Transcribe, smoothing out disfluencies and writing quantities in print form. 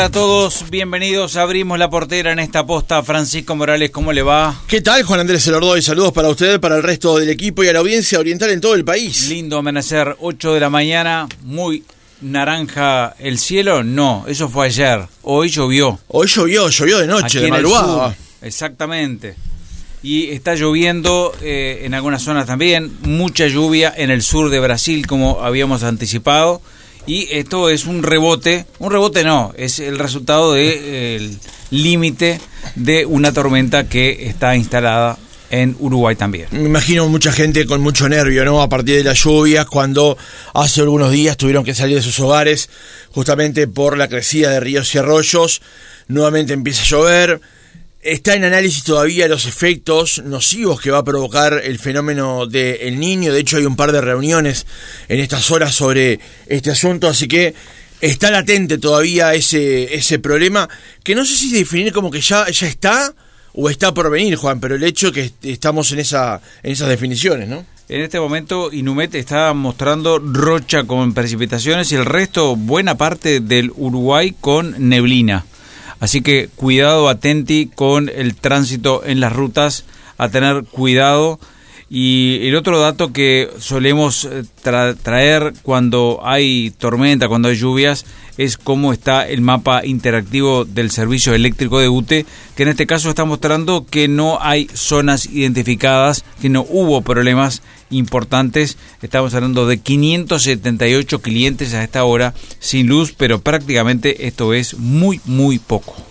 A todos, bienvenidos. Abrimos la portera en esta posta. Francisco Morales, ¿cómo le va? ¿Qué tal, Juan Andrés Elordoy? Saludos para usted, para el resto del equipo y a la audiencia oriental en todo el país. Lindo amanecer, 8 de la mañana, muy naranja el cielo. No, eso fue ayer. Hoy llovió. Hoy llovió de noche, aquí de madrugada. Exactamente. Y está lloviendo en algunas zonas también. Mucha lluvia en el sur de Brasil, como habíamos anticipado. Y esto es un rebote no, es el resultado del límite de una tormenta que está instalada en Uruguay también. Me imagino mucha gente con mucho nervio, ¿no? A partir de las lluvias, cuando hace algunos días tuvieron que salir de sus hogares justamente por la crecida de ríos y arroyos. Nuevamente empieza a llover. Está en análisis todavía los efectos nocivos que va a provocar el fenómeno de El Niño. De hecho, hay un par de reuniones en estas horas sobre este asunto, así que está latente todavía ese problema, que no sé si definir como que ya está o está por venir, Juan, pero el hecho es que estamos en esas definiciones, ¿no? En este momento Inumet está mostrando Rocha con precipitaciones y el resto, buena parte del Uruguay con neblina. Así que cuidado, atenti con el tránsito en las rutas, a tener cuidado. Y el otro dato que solemos traer cuando hay tormenta, cuando hay lluvias, es cómo está el mapa interactivo del servicio eléctrico de UTE, que en este caso está mostrando que no hay zonas identificadas, que no hubo problemas importantes. Estamos hablando de 578 clientes a esta hora sin luz, pero prácticamente esto es muy poco.